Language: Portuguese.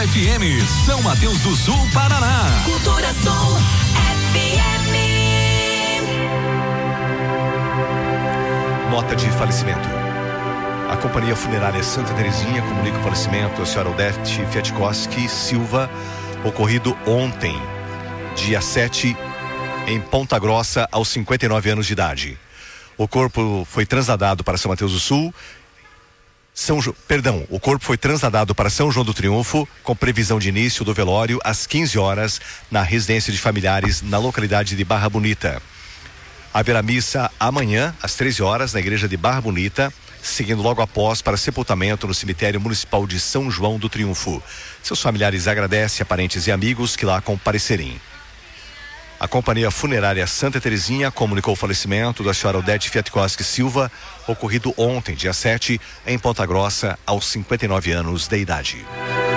FM, São Mateus do Sul, Paraná. Cultura Som FM. Nota de falecimento. A Companhia Funerária Santa Terezinha comunica o falecimento da senhora Odete Fiatkoski Silva, ocorrido ontem, dia 7, em Ponta Grossa, aos 59 anos de idade. O corpo foi trasladado para São Mateus do Sul. O corpo foi trasladado para São João do Triunfo, com previsão de início do velório às 15 horas, na residência de familiares, na localidade de Barra Bonita. Haverá missa amanhã, às 13 horas, na igreja de Barra Bonita, seguindo logo após para sepultamento no cemitério municipal de São João do Triunfo. Seus familiares agradecem a parentes e amigos que lá comparecerem. A Companhia Funerária Santa Terezinha comunicou o falecimento da senhora Odete Fiatkoski Silva, ocorrido ontem, dia 7, em Ponta Grossa, aos 59 anos de idade.